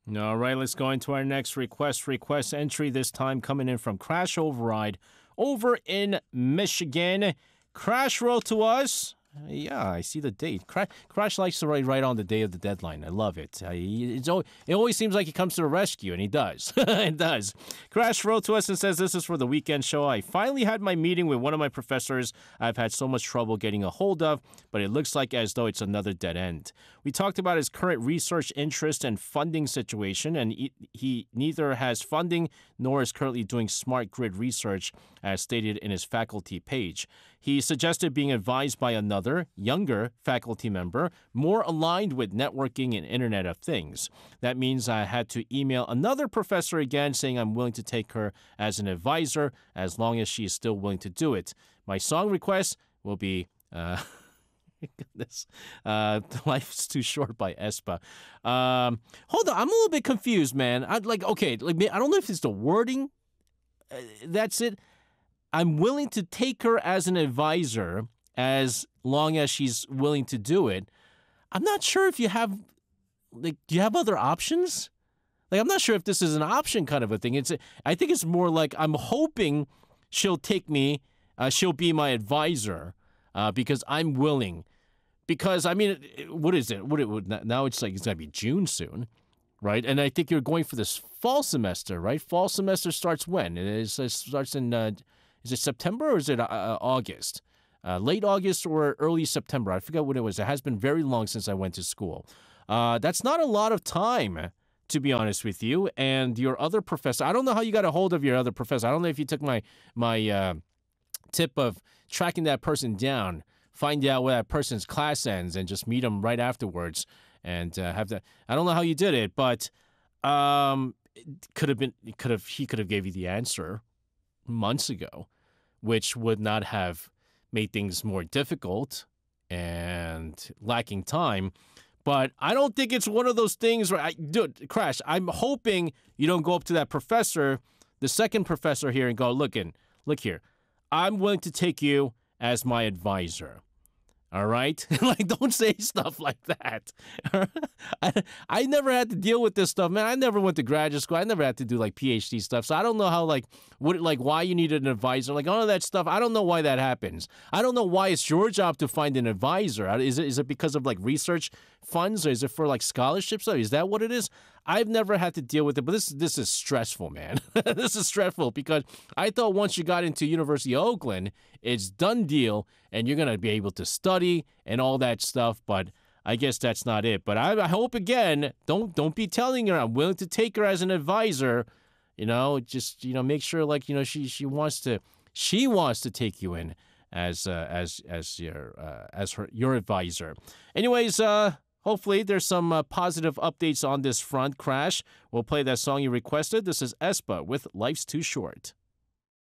All right, let's go into our next request entry, this time coming in from Crash Override over in Michigan. Crash wrote to us. Yeah, I see the date. Crash likes to write right on the day of the deadline. I love it. It always seems like he comes to the rescue, and he does. It does. Crash wrote to us and says, this is for the weekend show. I finally had my meeting with one of my professors I've had so much trouble getting a hold of, but it looks like as though it's another dead end. We talked about his current research interest and funding situation, and he neither has funding nor is currently doing smart grid research, as stated in his faculty page. He suggested being advised by another, younger faculty member, more aligned with networking and Internet of Things. That means I had to email another professor again saying I'm willing to take her as an advisor as long as she is still willing to do it. My song request will be... Goodness. Life's Too Short by aespa. Hold on, I'm a little bit confused, man. I don't know if it's the wording. That's it. I'm willing to take her as an advisor as long as she's willing to do it. I'm not sure if you have, do you have other options? I'm not sure if this is an option kind of a thing. I think it's more like I'm hoping she'll take me, she'll be my advisor because I'm willing. Because, I mean, what is it? Now it's like it's going to be June soon, right? And I think you're going for this fall semester, right? Fall semester starts when? It starts in... is it September or is it August? Late August or early September. I forget what it was. It has been very long since I went to school. That's not a lot of time, to be honest with you. And your other professor, I don't know how you got a hold of your other professor. I don't know if you took my tip of tracking that person down, find out where that person's class ends, and just meet them right afterwards and have that. I don't know how you did it, but he could have gave you the answer months ago, which would not have made things more difficult and lacking time. But I don't think it's one of those things where, dude, Crash, I'm hoping you don't go up to that professor, the second professor here, and go, look here, I'm willing to take you as my advisor. All right? Don't say stuff like that. I never had to deal with this stuff, man. I never went to graduate school. I never had to do, PhD stuff. So I don't know how, why you needed an advisor. All of that stuff, I don't know why that happens. I don't know why it's your job to find an advisor. Is it because of, research funds? Or is it for, scholarships? Is that what it is? I've never had to deal with it, but this is stressful, man. This is stressful because I thought once you got into University of Oakland, it's done deal, and you're going to be able to study and all that stuff, but I guess that's not it. But I hope, again, don't be telling her I'm willing to take her as an advisor. Just make sure she wants to take you in as your advisor. Anyways, hopefully there's some positive updates on this front, Crash. We'll play that song you requested. This is aespa with Life's Too Short.